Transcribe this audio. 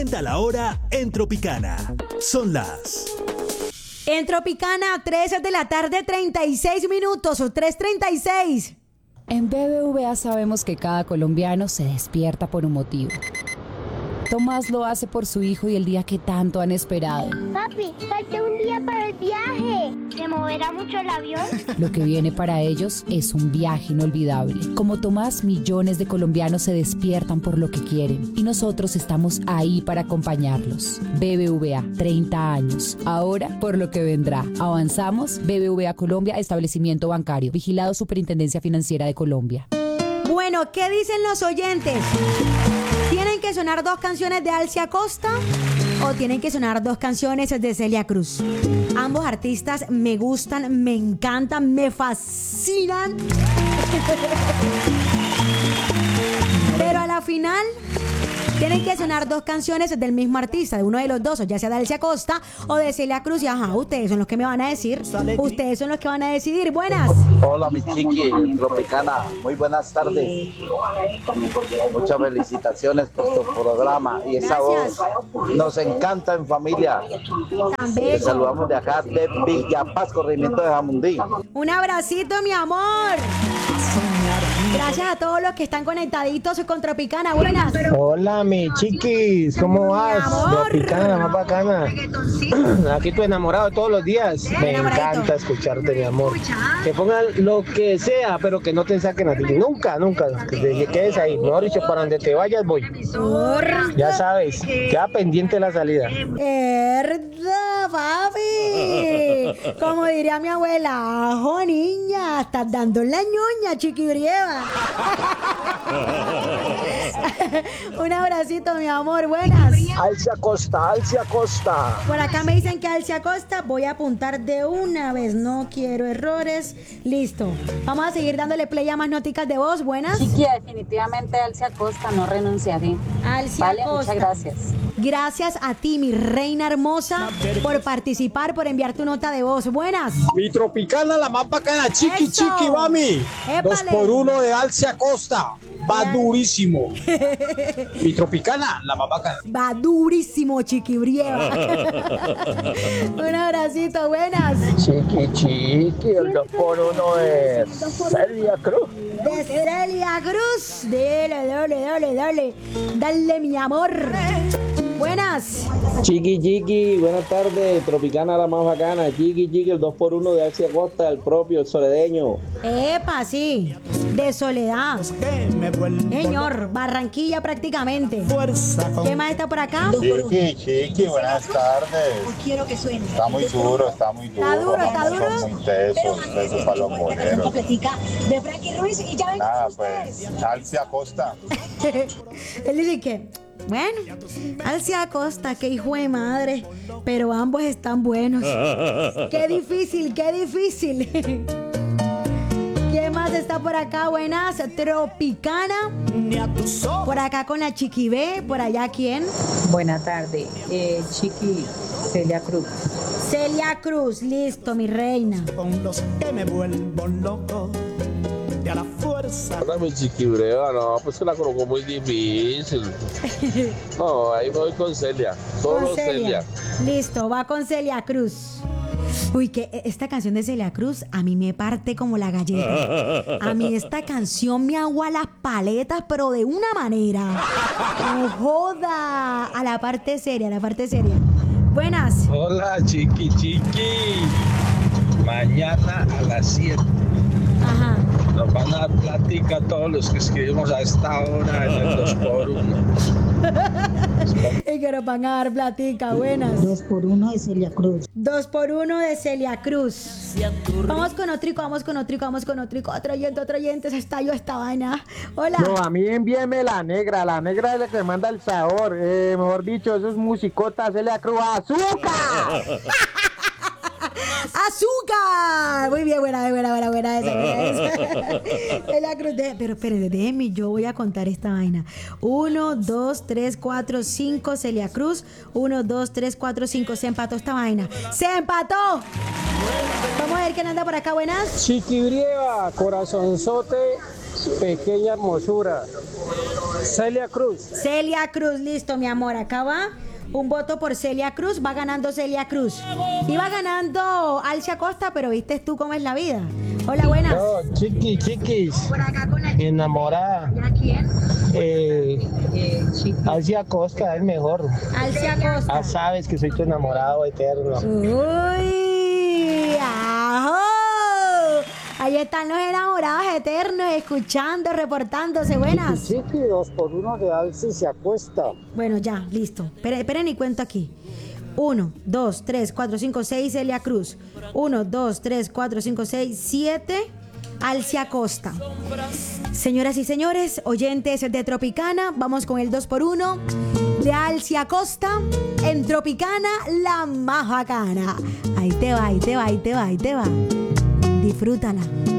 A la hora en Tropicana. Son las... En Tropicana, 13 de la tarde, 36 minutos o 3:36. En BBVA sabemos que cada colombiano se despierta por un motivo. Tomás lo hace por su hijo y el día que tanto han esperado. Papi, falta un día para el viaje. ¿Se moverá mucho el avión? Lo que viene para ellos es un viaje inolvidable. Como Tomás, millones de colombianos se despiertan por lo que quieren y nosotros estamos ahí para acompañarlos. BBVA, 30 años. Ahora, por lo que vendrá. Avanzamos. BBVA Colombia, establecimiento bancario. Vigilado Superintendencia Financiera de Colombia. Bueno, ¿qué dicen los oyentes? ¿Tienen que sonar dos canciones de Alcia Costa o tienen que sonar dos canciones de Celia Cruz? Ambos artistas me gustan, me encantan, me fascinan. Pero a la final tienen que sonar dos canciones del mismo artista, de uno de los dos, o ya sea de Alcia Costa o de Celia Cruz. Y ajá, ustedes son los que me van a decir. Ustedes son los que van a decidir. Buenas. Hola, mi chiqui, Tropicana. Muy buenas tardes. Muchas felicitaciones por tu programa. Y esa Gracias. voz nos encanta en familia. Tan Te bello. saludamos de acá, de Villa Paz, corregimiento de Jamundí. Un abracito, mi amor. Gracias a todos los que están conectaditos con Tropicana. Buenas. Hola, mi chiquis, ¿cómo vas? amor. Tropicana, más bacana. Aquí tu enamorado todos los días. Me enamoradito. encanta escucharte, mi amor. Que pongan lo que sea, pero que no te saquen a ti. Nunca, nunca. Que te quedes ahí. Mejor dicho, para donde te vayas voy. Ya sabes, queda pendiente la salida. ¡Herda, papi! Como diría mi abuela, ¡ajo, niña! Estás dando la ñoña, chiquibrieva. Un abracito, mi amor. Buenas. Alcia Costa, Alcia Costa. Por acá me dicen que Alcia Costa. Voy a apuntar de una vez. No quiero errores. Listo. Vamos a seguir dándole play a más noticas de voz. Buenas. Chiqui, definitivamente Alcia Costa, no renunciaré. Alcia Vale, Costa. muchas gracias. Gracias a ti, mi reina hermosa, por participar, por enviar tu nota de voz. Buenas. Mi Tropicana, la más bacana, chiqui, Eso. chiqui, mami. Épale. 2x1 de Alcia Costa. Va durísimo. Mi Tropicana, la más bacana. Va durísimo, chiquibrieva. Un abracito, buenas. Chiqui, el 2x1 de Celia Cruz. De Celia Cruz. Dale. Dale, mi amor. Buenas. Chiqui, buenas tardes, Tropicana la más bacana, Chiqui, el 2x1 de Alcia Costa, el propio, el soledeño. Epa, sí. De Soledad. Señor, Barranquilla prácticamente. ¿Qué más está por acá? Chiqui, buenas tardes. Quiero que suene. Está muy duro, está muy duro. ¿Está duro, está Son duro? muy tesos para los boleros. De Frankie Ruiz y ya ven. Nada, pues, Alcia Costa. Él dice que, bueno, Alcia Costa, qué hijo de madre, pero ambos están buenos. Qué difícil. ¿Quién más está por acá? Buenas, Tropicana. Por acá con la Chiqui B, por allá, ¿quién? Buena tarde, Chiqui, Celia Cruz. Celia Cruz, listo, mi reina. Con los que me vuelvo loco. De a la fuerza. Ahora mi chiquibreva, no, pues se la colocó muy difícil. No, ahí voy con Celia, solo Con Celia. Listo, va con Celia Cruz. Uy, que esta canción de Celia Cruz a mí me parte como la galleta. A mí esta canción me agua las paletas, pero de una manera. No joda. A la parte seria. Buenas. Hola, chiqui. Mañana a las 7. Ajá. Nos van a dar plática a todos los que escribimos a esta hora en el 2x1. Y que nos van a dar platica. Buenas. 2x1 de Celia Cruz. 2x1 de Celia Cruz. Vamos con otro. Otro oyente. Se estalló esta vaina. Hola. No, a mí envíeme la negra es la que manda el sabor. Mejor dicho, eso es musicota, Celia Cruz. ¡Azúcar! ¡Azúcar! Muy bien, buena esa. Celia Cruz, pero espérenme, déjenme, yo voy a contar esta vaina. 1, 2, 3, 4, 5, Celia Cruz. 1, 2, 3, 4, 5. Se empató esta vaina. ¡Se empató! Vamos a ver quién anda por acá, buenas. Chiquibrieva, corazonzote, pequeña hermosura. Celia Cruz. Celia Cruz, listo, mi amor. Acá va un voto por Celia Cruz. Va ganando Celia Cruz. Iba ganando Alcia Costa, pero viste tú cómo es la vida. Hola, buenas. No, chiquis. Por acá con la Enamorada. ¿Ya quién? Alcia Costa es mejor. Alcia Costa. Ah, sabes que soy tu enamorado eterno. Uy, ajo. Ahí están los enamorados eternos, escuchando, reportándose. Buenas. Chiqui, 2x1 de Alcia se acuesta. Bueno, ya, listo. Esperen y cuento aquí. 1, 2, 3, 4, 5, 6, Celia Cruz. 1, 2, 3, 4, 5, 6, 7, Alcia Costa. Señoras y señores, oyentes de Tropicana, vamos con el 2x1 de Alcia Costa en Tropicana, la más bacana. Ahí te va. Disfrútala.